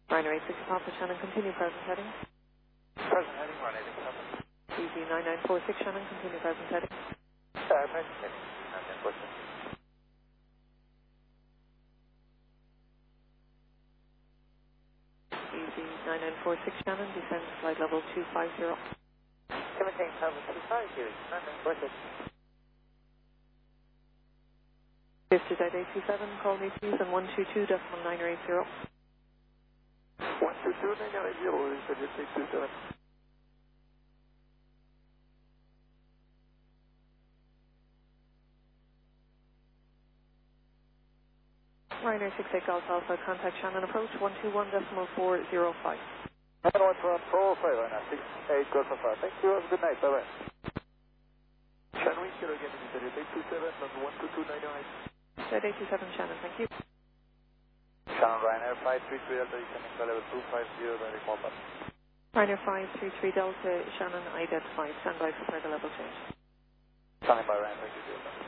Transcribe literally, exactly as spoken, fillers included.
Ryanair eight six Papa Shannon, continue present heading. Present heading, Ryanair eight six Papa. E Z nine nine four six Shannon, continue present heading. Uh, present heading, nine nine four six. E Z nine nine four six Shannon, descend to flight level two five zero. Maintain level two five zero, nine nine four six. Fifty Z eight two seven, call me please on one two two decimal nine eight zero. one two two nine eight zero, is it eight two seven? Ryanair six eight Golf Alpha, contact Shannon approach one two one decimal four zero five. one one four five, Ryanair six eight Golf Alpha. Thank you, have a good night, bye bye. Shannon, we can again, is it eight two seven, number one two two nine eight. Z eight two seven Shannon, thank you. Shannon, Ryanair five three three Delta, descending to level two five zero, very mobile. Ryanair five three three Delta, Shannon, identified, stand by for further level change. Standing by, Ryanair, thank you.